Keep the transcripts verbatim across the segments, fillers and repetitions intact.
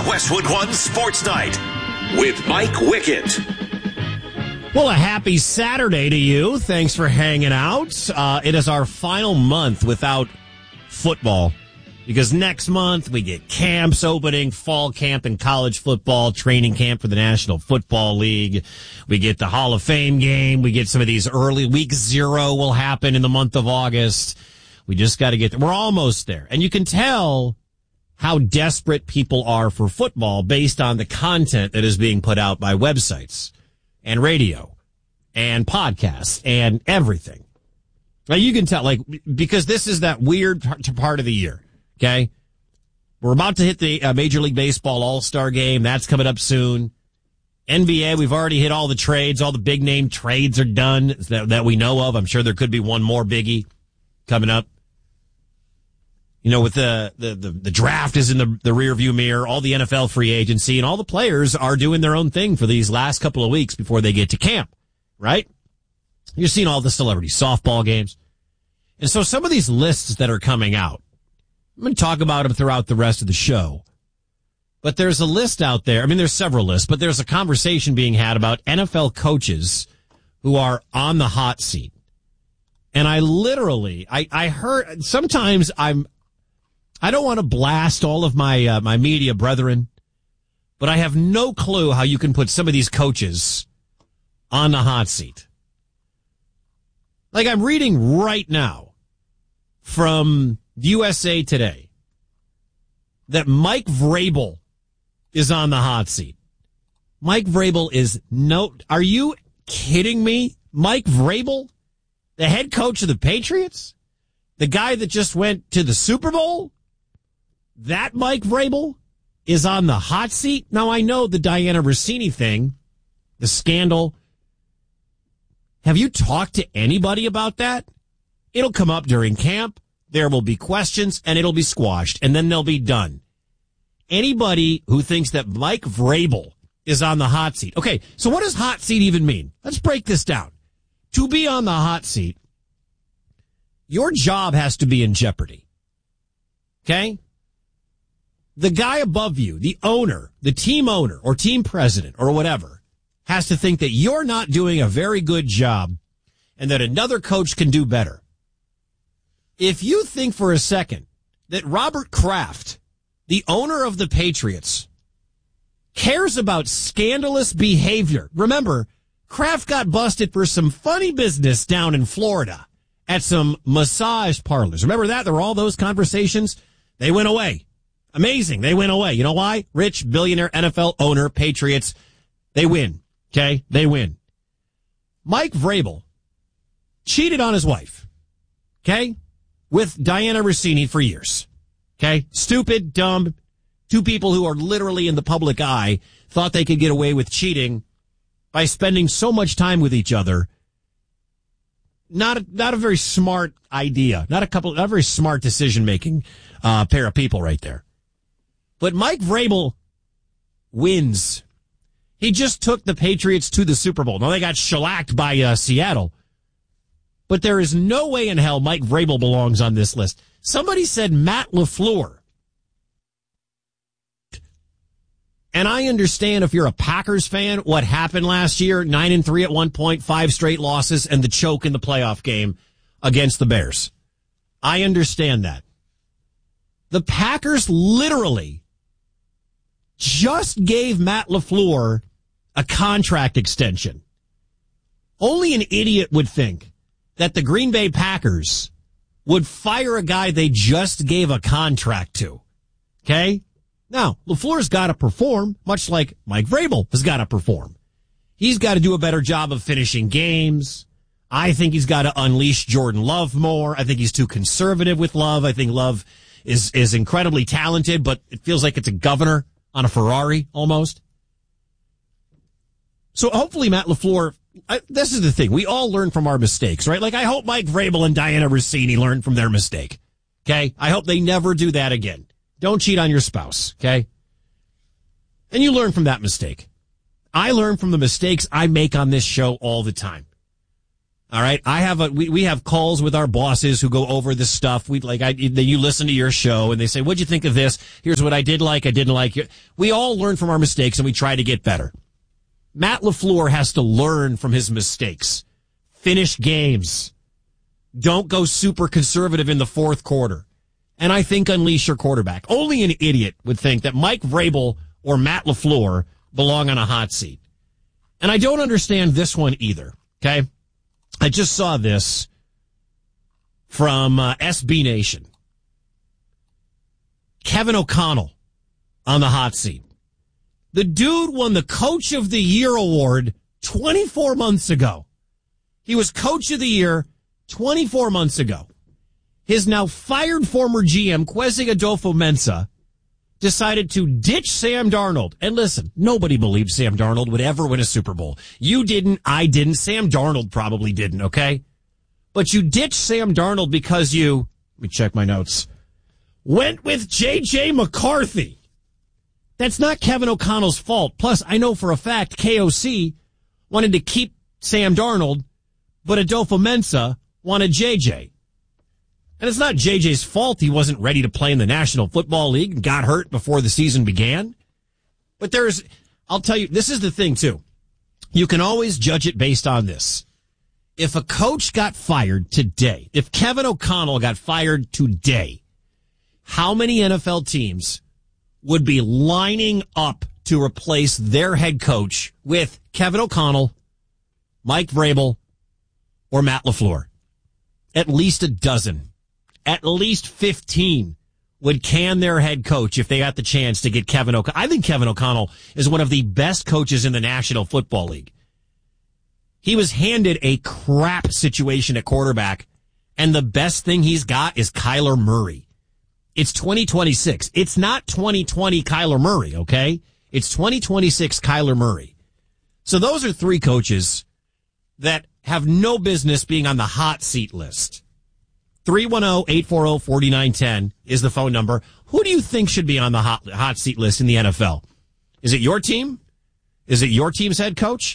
Westwood One Sports Night with Mike Wickett. Well, a happy Saturday to you. Thanks for hanging out. Uh, it is our final month without football because next month we get camps opening, fall camp in college football, training camp for the National Football League. We get the Hall of Fame game. We get some of these early week zero will happen in the month of August. We just got to get there. We're almost there. And you can tell how desperate people are for football based on the content that is being put out by websites and radio and podcasts and everything. Now you can tell, like, because this is that weird part of the year, okay? We're about to hit the uh, Major League Baseball All-Star Game. That's coming up soon. N B A, we've already hit all the trades. All the big-name trades are done that, that we know of. I'm sure there could be one more biggie coming up. You know, with the, the, the, the draft is in the, the rearview mirror, all the N F L free agency, and all the players are doing their own thing for these last couple of weeks before they get to camp, right? You're seeing all the celebrity softball games. And so some of these lists that are coming out, I'm going to talk about them throughout the rest of the show. But there's a list out there. I mean, there's several lists, but there's a conversation being had about N F L coaches who are on the hot seat. And I literally, I, I heard, sometimes I'm, I don't want to blast all of my uh, my media brethren, but I have no clue how you can put some of these coaches on the hot seat. Like I'm reading right now from U S A Today that Mike Vrabel is on the hot seat. Mike Vrabel is no, are you kidding me? Mike Vrabel, the head coach of the Patriots, the guy that just went to the Super Bowl? That Mike Vrabel is on the hot seat? Now, I know the Diana Rossini thing, the scandal. Have you talked to anybody about that? It'll come up during camp. There will be questions, and it'll be squashed, and then they'll be done. Anybody who thinks that Mike Vrabel is on the hot seat. Okay, so what does hot seat even mean? Let's break this down. To be on the hot seat, your job has to be in jeopardy. Okay? The guy above you, the owner, the team owner or team president or whatever, has to think that you're not doing a very good job and that another coach can do better. If you think for a second that Robert Kraft, the owner of the Patriots, cares about scandalous behavior, remember, Kraft got busted for some funny business down in Florida at some massage parlors. Remember that? There were all those conversations. They went away. Amazing. They went away. You know why? Rich, billionaire, N F L owner, Patriots. They win. Okay? They win. Mike Vrabel cheated on his wife. Okay? With Diana Rossini for years. Okay? Stupid, dumb, two people who are literally in the public eye thought they could get away with cheating by spending so much time with each other. Not a, not a very smart idea. Not a couple, not a very smart decision-making uh, pair of people right there. But Mike Vrabel wins. He just took the Patriots to the Super Bowl. Now, they got shellacked by uh, Seattle. But there is no way in hell Mike Vrabel belongs on this list. Somebody said Matt LaFleur. And I understand if you're a Packers fan, what happened last year, nine and three at one point, five straight losses, and the choke in the playoff game against the Bears. I understand that. The Packers literally just gave Matt LaFleur a contract extension. Only an idiot would think that the Green Bay Packers would fire a guy they just gave a contract to. Okay? Now, LaFleur's got to perform, much like Mike Vrabel has got to perform. He's got to do a better job of finishing games. I think he's got to unleash Jordan Love more. I think he's too conservative with Love. I think Love is, is incredibly talented, but it feels like it's a governor on a Ferrari almost. So hopefully Matt LaFleur, I, this is the thing. We all learn from our mistakes, right? Like I hope Mike Vrabel and Diana Rossini learn from their mistake. Okay? I hope they never do that again. Don't cheat on your spouse, okay? And you learn from that mistake. I learn from the mistakes I make on this show all the time. All right. I have a, we, we have calls with our bosses who go over this stuff. We like, I, you listen to your show and they say, what'd you think of this? Here's what I did like. I didn't like it. We all learn from our mistakes and we try to get better. Matt LaFleur has to learn from his mistakes. Finish games. Don't go super conservative in the fourth quarter. And I think unleash your quarterback. Only an idiot would think that Mike Vrabel or Matt LaFleur belong on a hot seat. And I don't understand this one either. Okay. I just saw this from uh, S B Nation. Kevin O'Connell on the hot seat. The dude won the Coach of the Year award twenty-four months ago. He was Coach of the Year twenty-four months ago. His now fired former G M, Kwesi Adofo-Mensah, decided to ditch Sam Darnold. And listen, nobody believed Sam Darnold would ever win a Super Bowl. You didn't, I didn't, Sam Darnold probably didn't, okay? But you ditched Sam Darnold because you, let me check my notes, went with J J McCarthy. That's not Kevin O'Connell's fault. Plus, I know for a fact K O C wanted to keep Sam Darnold, but Adofo-Mensah wanted J J. And it's not J J's fault he wasn't ready to play in the National Football League and got hurt before the season began. But there's, I'll tell you, this is the thing, too. You can always judge it based on this. If a coach got fired today, if Kevin O'Connell got fired today, how many N F L teams would be lining up to replace their head coach with Kevin O'Connell, Mike Vrabel, or Matt LaFleur? At least a dozen. At least fifteen would can their head coach if they got the chance to get Kevin O'Connell. I think Kevin O'Connell is one of the best coaches in the National Football League. He was handed a crap situation at quarterback, and the best thing he's got is Kyler Murray. It's twenty twenty-six. It's not twenty twenty Kyler Murray, okay? It's twenty twenty-six Kyler Murray. So those are three coaches that have no business being on the hot seat list. three one zero, eight four zero, four nine one zero is the phone number. Who do you think should be on the hot, hot seat list in the N F L? Is it your team? Is it your team's head coach?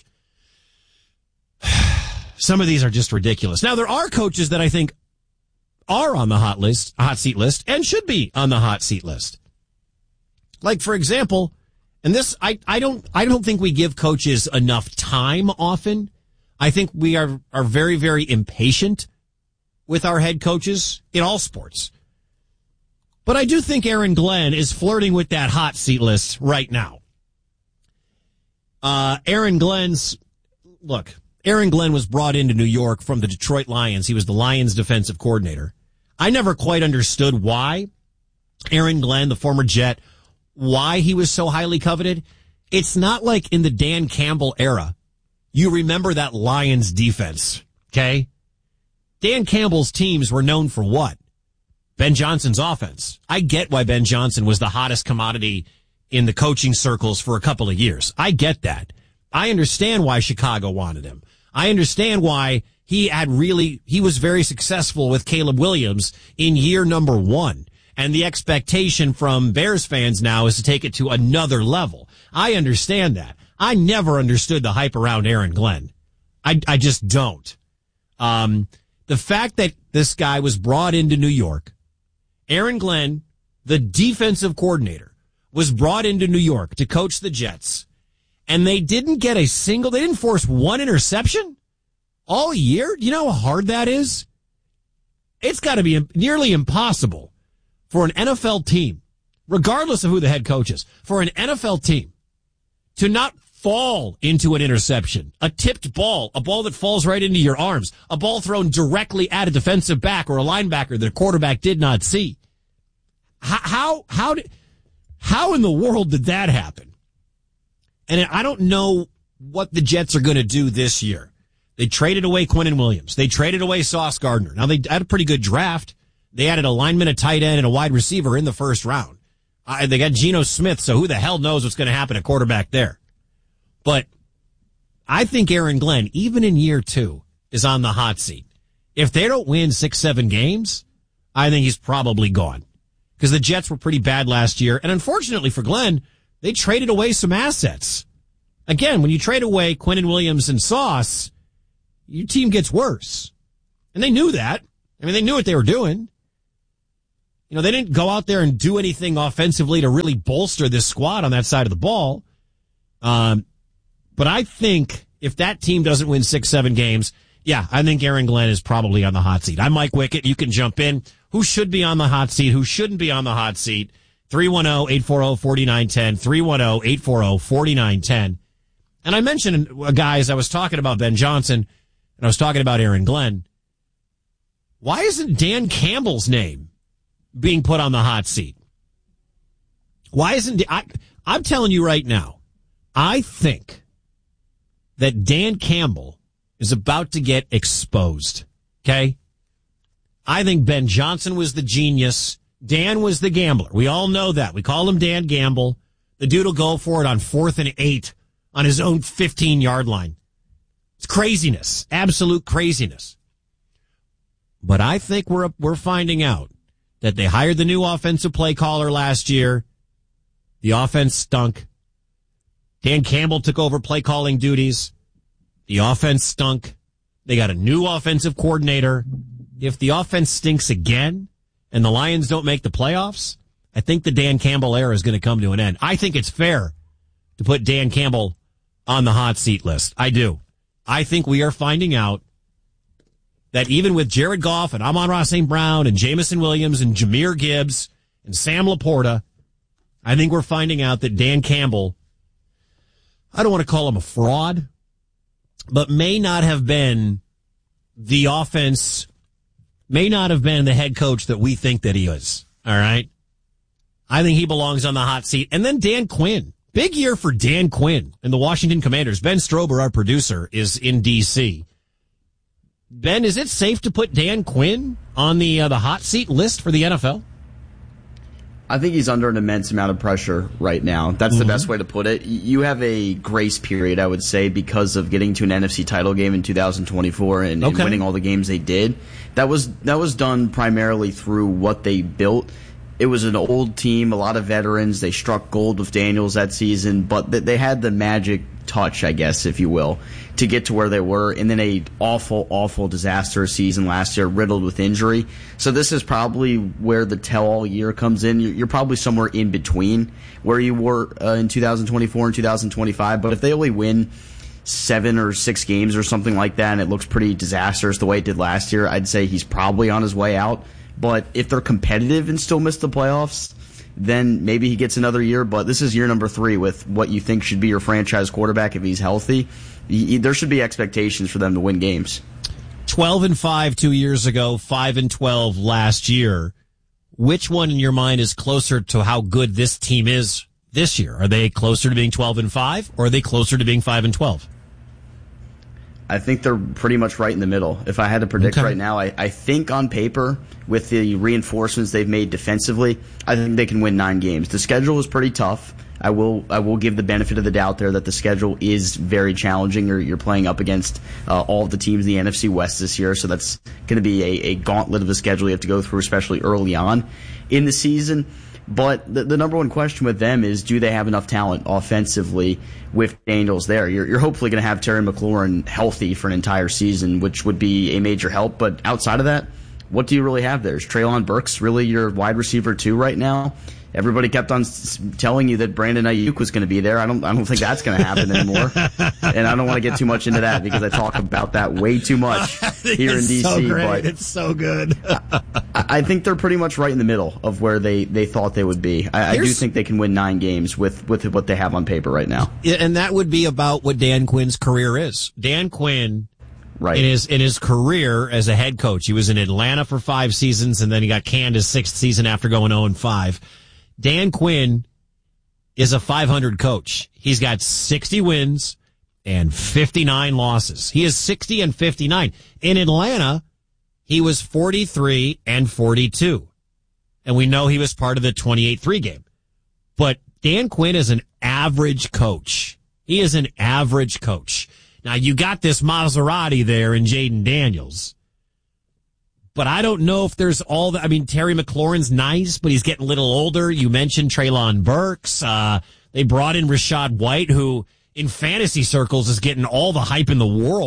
Some of these are just ridiculous. Now, there are coaches that I think are on the hot list, hot seat list, and should be on the hot seat list. Like, for example, and this, I, I don't, I don't think we give coaches enough time often. I think we are, are very, very impatient with our head coaches in all sports. But I do think Aaron Glenn is flirting with that hot seat list right now. Uh, Aaron Glenn's, look, Aaron Glenn was brought into New York from the Detroit Lions. He was the Lions defensive coordinator. I never quite understood why Aaron Glenn, the former Jet, why he was so highly coveted. It's not like in the Dan Campbell era. You remember that Lions defense, okay? Dan Campbell's teams were known for what? Ben Johnson's offense. I get why Ben Johnson was the hottest commodity in the coaching circles for a couple of years. I get that. I understand why Chicago wanted him. I understand why he had really, he was very successful with Caleb Williams in year number one. And the expectation from Bears fans now is to take it to another level. I understand that. I never understood the hype around Aaron Glenn. I, I just don't. Um, the fact that this guy was brought into New York, Aaron Glenn, the defensive coordinator, was brought into New York to coach the Jets, and they didn't get a single, they didn't force one interception all year. Do you know how hard that is? It's got to be nearly impossible for an N F L team, regardless of who the head coach is, for an N F L team to not fall into an interception, a tipped ball, a ball that falls right into your arms, a ball thrown directly at a defensive back or a linebacker that a quarterback did not see. How, how, how did, how in the world did that happen? And I don't know what the Jets are going to do this year. They traded away Quinnen Williams. They traded away Sauce Gardner. Now, they had a pretty good draft. They added a lineman, a tight end, and a wide receiver in the first round. Uh, they got Geno Smith, so who the hell knows what's going to happen at quarterback there. But I think Aaron Glenn, even in year two, is on the hot seat. If they don't win six, seven games, I think he's probably gone. Because the Jets were pretty bad last year. And unfortunately for Glenn, they traded away some assets. Again, when you trade away Quinnen Williams and Sauce, your team gets worse. And they knew that. I mean, they knew what they were doing. You know, they didn't go out there and do anything offensively to really bolster this squad on that side of the ball. Um, but I think if that team doesn't win six, seven games, yeah, I think Aaron Glenn is probably on the hot seat. I'm Mike Wickett. You can jump in. Who should be on the hot seat? Who shouldn't be on the hot seat? three one zero, eight four zero, four nine one zero, three one zero, eight four zero, four nine one zero. And I mentioned, guys, I was talking about Ben Johnson, and I was talking about Aaron Glenn. Why isn't Dan Campbell's name being put on the hot seat? Why isn't I, I'm telling you right now, I think that Dan Campbell is about to get exposed. Okay? I think Ben Johnson was the genius. Dan was the gambler. We all know that. We call him Dan Gamble. The dude will go for it on fourth and eight on his own fifteen-yard line. It's craziness. Absolute craziness. But I think we're we're finding out that they hired the new offensive play caller last year. The offense stunk. Dan Campbell took over play calling duties. The offense stunk. They got a new offensive coordinator. If the offense stinks again and the Lions don't make the playoffs, I think the Dan Campbell era is going to come to an end. I think it's fair to put Dan Campbell on the hot seat list. I do. I think we are finding out that even with Jared Goff and Amon-Ra Saint Brown and Jamison Williams and Jahmyr Gibbs and Sam Laporta, I think we're finding out that Dan Campbell, I don't want to call him a fraud, but may not have been the offense, may not have been the head coach that we think that he is. All right? I think he belongs on the hot seat. And then Dan Quinn. Big year for Dan Quinn and the Washington Commanders. Ben Strober, our producer, is in D C. Ben, is it safe to put Dan Quinn on the uh, the hot seat list for the N F L? I think he's under an immense amount of pressure right now. That's mm-hmm. the best way to put it. You have a grace period, I would say, because of getting to an N F C title game in two thousand twenty-four and, okay. and winning all the games they did. That was that was done primarily through what they built. It was an old team, a lot of veterans. They struck gold with Daniels that season, but they had the magic touch, I guess, if you will, to get to where they were. And then a awful, awful disaster season last year, riddled with injury. So this is probably where the tell-all year comes in. You're probably somewhere in between where you were uh, in two thousand twenty-four and two thousand twenty-five. But if they only win seven or six games or something like that, and it looks pretty disastrous the way it did last year, I'd say he's probably on his way out. But if they're competitive and still miss the playoffs, then maybe he gets another year. But this is year number three with what you think should be your franchise quarterback if he's healthy. He, there should be expectations for them to win games. twelve and five two years ago, five and twelve last year. Which one in your mind is closer to how good this team is this year? Are they closer to being twelve and five, or are they closer to being five and twelve? I think they're pretty much right in the middle. If I had to predict okay. right now, I, I think on paper, with the reinforcements they've made defensively, I think they can win nine games. The schedule is pretty tough. I will I will give the benefit of the doubt there that the schedule is very challenging. You're, you're playing up against uh, all of the teams in the N F C West this year, so that's going to be a, a gauntlet of a schedule you have to go through, especially early on in the season. But the, the number one question with them is, do they have enough talent offensively with Daniels there? You're, you're hopefully going to have Terry McLaurin healthy for an entire season, which would be a major help. But outside of that, what do you really have there? Is Treylon Burks really your wide receiver two right now? Everybody kept on s- telling you that Brandon Ayuk was going to be there. I don't. I don't think that's going to happen anymore. And I don't want to get too much into that because I talk about that way too much here in D C. So great. But it's so good. I, I think they're pretty much right in the middle of where they, they thought they would be. I, I do think they can win nine games with, with what they have on paper right now. And that would be about what Dan Quinn's career is. Dan Quinn. Right. In his in his career as a head coach, he was in Atlanta for five seasons, and then he got canned his sixth season after going oh and five. Dan Quinn is a five hundred coach. He's got sixty wins and fifty-nine losses. He is sixty and fifty-nine. In Atlanta, he was forty-three and forty-two. And we know he was part of the twenty-eight three game. But Dan Quinn is an average coach. He is an average coach. Now, you got this Maserati there in Jaden Daniels. But I don't know if there's all the, I mean, Terry McLaurin's nice, but he's getting a little older. You mentioned Treylon Burks. Uh, they brought in Rachaad White, who in fantasy circles is getting all the hype in the world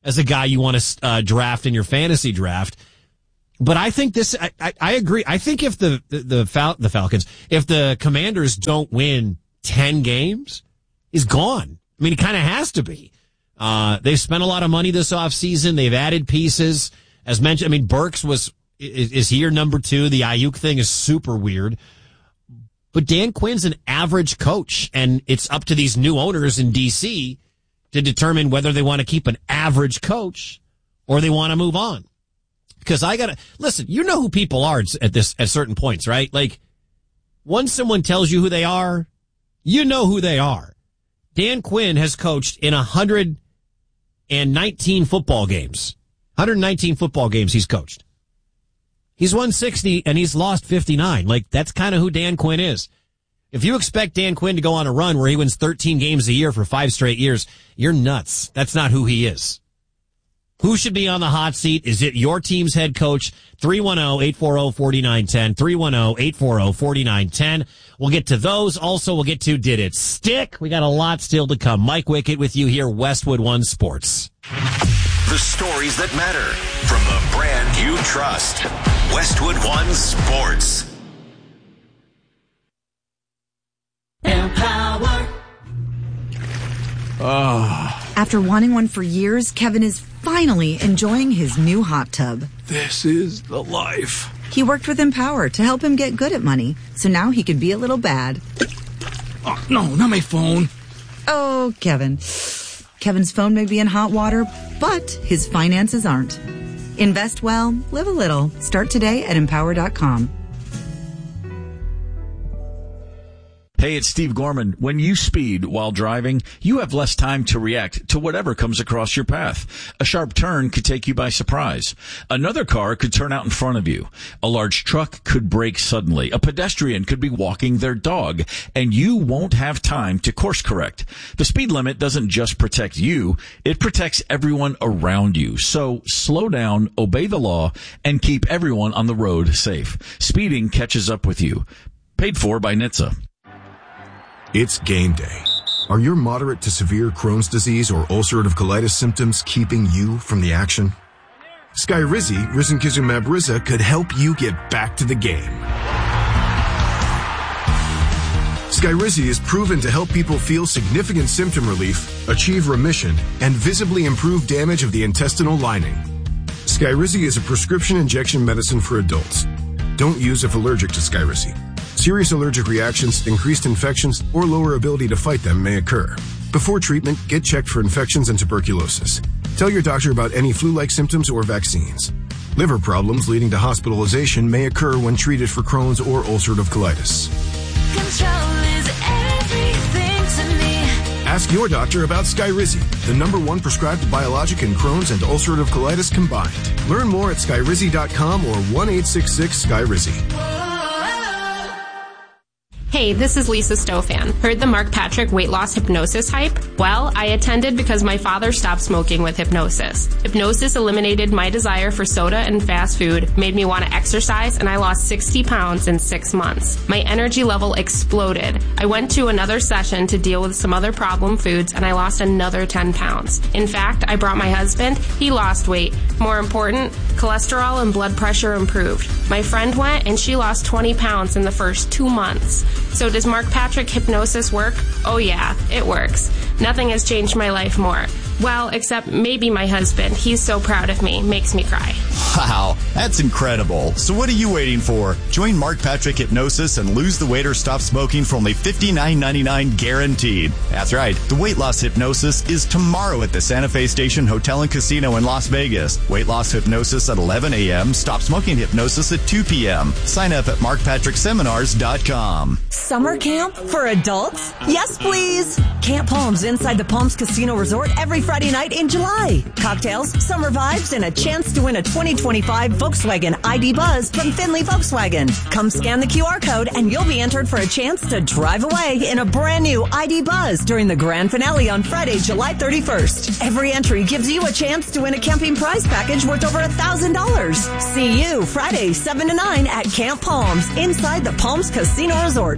as a guy you want to uh, draft in your fantasy draft. But I think this, I, I, I agree. I think if the, the, the, Fal- the Falcons, if the Commanders don't win ten games, he's gone. I mean, he kind of has to be. Uh, they've spent a lot of money this offseason. They've added pieces. As mentioned, I mean, Burks was, is, is here number two. The Ayuk thing is super weird. But Dan Quinn's an average coach, and it's up to these new owners in D C to determine whether they want to keep an average coach or they want to move on. Because I gotta, listen, you know who people are at this, at certain points, right? Like, once someone tells you who they are, you know who they are. Dan Quinn has coached in one hundred nineteen football games. one hundred nineteen football games he's coached. He's won sixty and he's lost fifty-nine. Like, that's kind of who Dan Quinn is. If you expect Dan Quinn to go on a run where he wins thirteen games a year for five straight years, you're nuts. That's not who he is. Who should be on the hot seat? Is it your team's head coach? three one zero, eight four zero, four nine one zero. three one zero, eight four zero, four nine one zero. We'll get to those. Also, we'll get to Did It Stick? We got a lot still to come. Mike Wickett with you here, Westwood One Sports. The stories that matter from the brand you trust. Westwood One Sports. Empower. Oh. After wanting one for years, Kevin is finally enjoying his new hot tub. This is the life. He worked with Empower to help him get good at money, so now he could be a little bad. Oh, no, not my phone. Oh, Kevin. Kevin's phone may be in hot water, but his finances aren't. Invest well, live a little. Start today at empower dot com. Hey, it's Steve Gorman. When you speed while driving, you have less time to react to whatever comes across your path. A sharp turn could take you by surprise. Another car could turn out in front of you. A large truck could brake suddenly. A pedestrian could be walking their dog, and you won't have time to course correct. The speed limit doesn't just protect you, it protects everyone around you. So slow down, obey the law, and keep everyone on the road safe. Speeding catches up with you. Paid for by N H T S A. It's game day. Are your moderate to severe Crohn's disease or ulcerative colitis symptoms keeping you from the action? Skyrizi, risankizumab Riza, could help you get back to the game. Skyrizi is proven to help people feel significant symptom relief, achieve remission, and visibly improve damage of the intestinal lining. Skyrizi is a prescription injection medicine for adults. Don't use if allergic to Skyrizi. Serious allergic reactions, increased infections, or lower ability to fight them may occur. Before treatment, get checked for infections and tuberculosis. Tell your doctor about any flu-like symptoms or vaccines. Liver problems leading to hospitalization may occur when treated for Crohn's or ulcerative colitis. Control is everything to me. Ask your doctor about Skyrizi, the number one prescribed biologic in Crohn's and ulcerative colitis combined. Learn more at skyrizi dot com or one eight six six Skyrizi. Hey, this is Lisa Stofan. Heard the Mark Patrick weight loss hypnosis hype? Well, I attended because my father stopped smoking with hypnosis. Hypnosis eliminated my desire for soda and fast food, made me want to exercise, and I lost sixty pounds in six months. My energy level exploded. I went to another session to deal with some other problem foods, and I lost another ten pounds. In fact, I brought my husband. He lost weight. More important, cholesterol and blood pressure improved. My friend went, and she lost twenty pounds in the first two months. So does Mark Patrick hypnosis work? Oh yeah, it works. Nothing has changed my life more. Well, except maybe my husband. He's so proud of me. Makes me cry. Wow, that's incredible. So what are you waiting for? Join Mark Patrick Hypnosis and lose the weight or stop smoking for only fifty-nine ninety-nine guaranteed. That's right. The weight loss hypnosis is tomorrow at the Santa Fe Station Hotel and Casino in Las Vegas. Weight loss hypnosis at eleven a.m. Stop smoking hypnosis at two p.m. Sign up at mark patrick seminars dot com. Summer camp for adults? Yes, please. Camp Palms inside the Palms Casino Resort every Friday night in July. Cocktails, summer vibes, and a chance to win a twenty twenty-five Volkswagen I D Buzz from Finley Volkswagen. Come scan the Q R code and you'll be entered for a chance to drive away in a brand new I D Buzz during the grand finale on Friday, July thirty-first. Every entry gives you a chance to win a camping prize package worth over one thousand dollars. See you Friday, seven to nine at Camp Palms inside the Palms Casino Resort.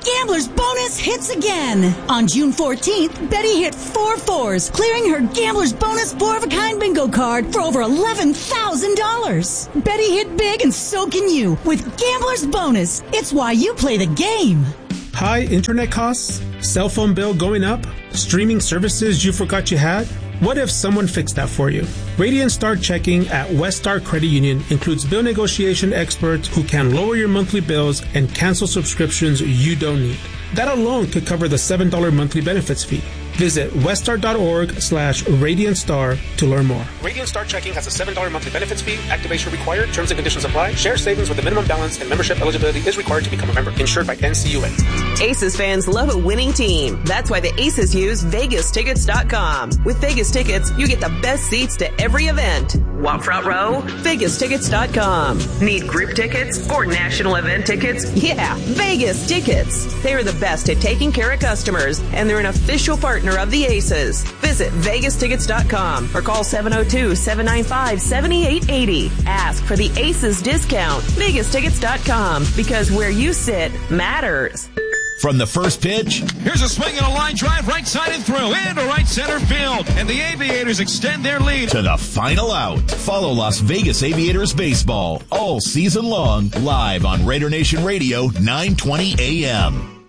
Gambler's Bonus hits again. On June fourteenth, Betty hit four fours, clearing her Gambler's Bonus four-of-a-kind bingo card for over eleven thousand dollars. Betty hit big and so can you with Gambler's Bonus. It's why you play the game. High internet costs? Cell phone bill going up? Streaming services you forgot you had? What if someone fixed that for you? Radiant Star Checking at West Star Credit Union includes bill negotiation experts who can lower your monthly bills and cancel subscriptions you don't need. That alone could cover the seven dollars monthly benefits fee. Visit weststar.org slash Radiant Star to learn more. Radiant Star Checking has a seven dollars monthly benefits fee. Activation required. Terms and conditions apply. Share savings with a minimum balance and membership eligibility is required to become a member. Insured by N C U A. Aces fans love a winning team. That's why the Aces use Vegas Tickets dot com. With Vegas Tickets, you get the best seats to every event. Want front row? Vegas Tickets dot com. Need group tickets or national event tickets? Yeah, Vegas Tickets. They are the best at taking care of customers, and they're an official partner of the Aces. Visit Vegas Tickets dot com or call seven oh two, seven nine five, seven eight eight oh. Ask for the Aces discount. Vegas Tickets dot com, because where you sit matters. From the first pitch, here's a swing and a line drive right side and through into right center field, and the Aviators extend their lead to the final out. Follow Las Vegas Aviators baseball all season long, live on Raider Nation Radio, nine twenty A M.